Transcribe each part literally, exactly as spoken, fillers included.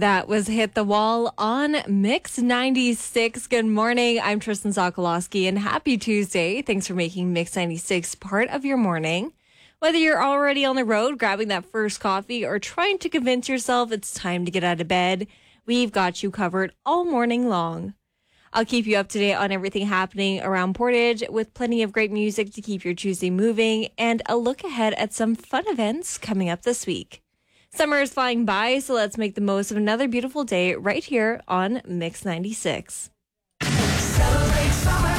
That was Hit the Wall on Mix ninety-six. Good morning. I'm Tristan Sokolowski, and happy Tuesday. Thanks for making Mix ninety-six part of your morning. Whether you're already on the road, grabbing that first coffee, or trying to convince yourself it's time to get out of bed, we've got you covered all morning long. I'll keep you up to date on everything happening around Portage with plenty of great music to keep your Tuesday moving and a look ahead at some fun events coming up this week. Summer is flying by, so let's make the most of another beautiful day right here on Mix ninety-six. Celebrate summer.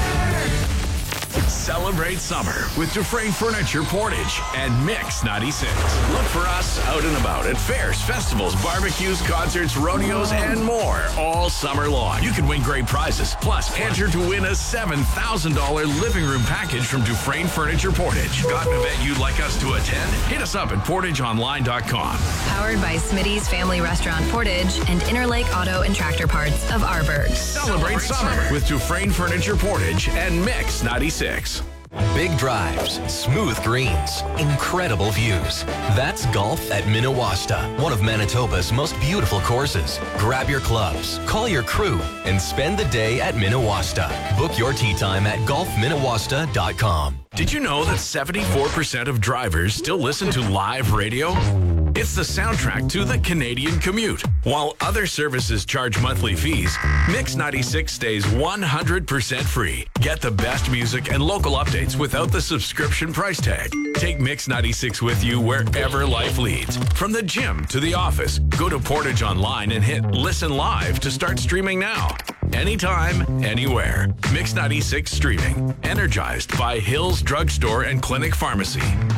Celebrate summer with Dufresne Furniture Portage and Mix ninety-six. Look for us out and about at fairs, festivals, barbecues, concerts, rodeos, and more all summer long. You can win great prizes. Plus, enter to win a seven thousand dollars living room package from Dufresne Furniture Portage. Got an event you'd like us to attend? Hit us up at portage online dot com. Powered by Smitty's Family Restaurant Portage and Interlake Auto and Tractor Parts of Arborg. Celebrate summer with Dufresne Furniture Portage and Mix ninety-six. Big drives, smooth greens, incredible views. That's golf at Minawasta, one of Manitoba's most beautiful courses. Grab your clubs, call your crew, and spend the day at Minawasta. Book your tee time at golf minawasta dot com. Did you know that seventy-four percent of drivers still listen to live radio? It's the soundtrack to the Canadian commute. While other services charge monthly fees, Mix ninety-six stays one hundred percent free. Get the best music and local updates without the subscription price tag. Take Mix ninety-six with you wherever life leads. From the gym to the office, go to Portage Online and hit Listen Live to start streaming now. Anytime, anywhere. Mix ninety-six streaming. Energized by Hills Drugstore and Clinic Pharmacy.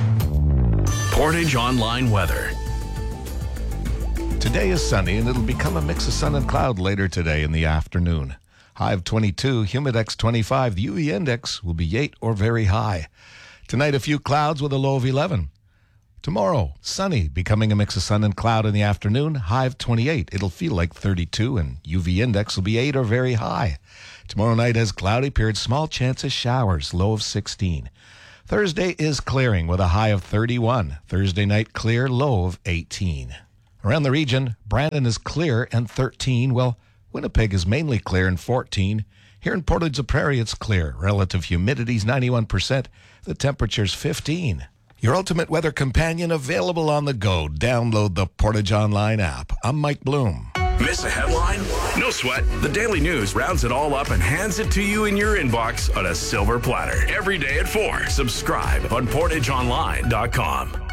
Portage Online weather. Today is sunny, and it'll become a mix of sun and cloud later today in the afternoon. High of twenty-two, Humidex twenty-five. The U V index will be eight or very high. Tonight, a few clouds with a low of eleven. Tomorrow, sunny, becoming a mix of sun and cloud in the afternoon. High of twenty-eight. It'll feel like thirty-two, and U V index will be eight or very high. Tomorrow night has cloudy periods, small chance of showers, low of sixteen. Thursday is clearing with a high of thirty-one. Thursday night clear, low of eighteen. Around the region, Brandon is clear and thirteen. Well, Winnipeg is mainly clear and fourteen. Here in Portage la Prairie, it's clear. Relative humidity is ninety-one percent. The temperature's fifteen. Your ultimate weather companion available on the go. Download the Portage Online app. I'm Mike Bloom. Miss a headline? No sweat. The Daily News rounds it all up and hands it to you in your inbox on a silver platter. Every day at four. Subscribe on portage online dot com.